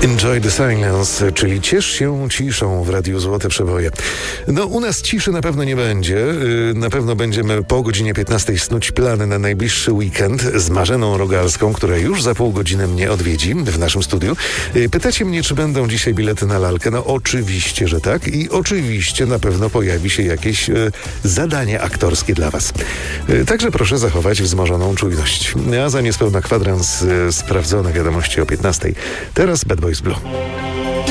Enjoy the silence, czyli ciesz się ciszą w Radiu Złote Przeboje. No, u nas ciszy na pewno nie będzie. Na pewno będziemy po godzinie 15 snuć plany na najbliższy weekend z Marzeną Rogalską, która już za pół godziny mnie odwiedzi w naszym studiu. Pytacie mnie, czy będą dzisiaj bilety na lalkę? No oczywiście, że tak. I oczywiście na pewno pojawi się jakieś zadanie aktorskie dla was. Także proszę zachować wzmożoną czujność. A za niespełna kwadrans sprawdzone wiadomości o 15. Teraz Bad Boys Blue.